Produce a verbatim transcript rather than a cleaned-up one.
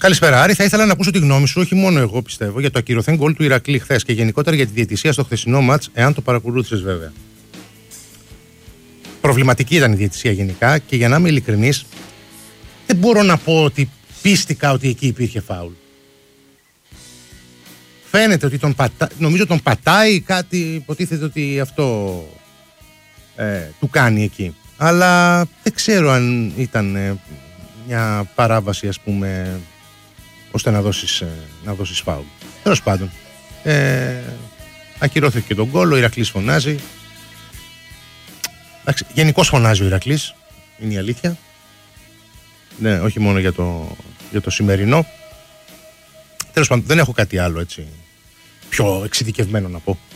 Καλησπέρα, Άρη. Θα ήθελα να ακούσω τη γνώμη σου, όχι μόνο εγώ πιστεύω, για το ακυρωθέν γκολ του Ηρακλή χθες και γενικότερα για τη διαιτησία στο χθεσινό μάτς, εάν το παρακολούθησες βέβαια. Προβληματική ήταν η διαιτησία γενικά και για να είμαι ειλικρινής, δεν μπορώ να πω ότι πίστηκα ότι εκεί υπήρχε φάουλ. Φαίνεται ότι τον πατά... νομίζω τον πατάει κάτι, υποτίθεται ότι αυτό ε, του κάνει εκεί. Αλλά δεν ξέρω αν ήταν ε, μια παράβαση, ας πούμε, ώστε να δώσεις, ε, να δώσεις φάουλ. Τέλος πάντων, ε, ακυρώθηκε και τον γκολ, ο Ηρακλής φωνάζει. Εντάξει, γενικώς φωνάζει ο Ηρακλής, είναι η αλήθεια. Ναι, όχι μόνο για το, για το σημερινό. Τέλος πάντων, δεν έχω κάτι άλλο έτσι πιο εξειδικευμένο να πω.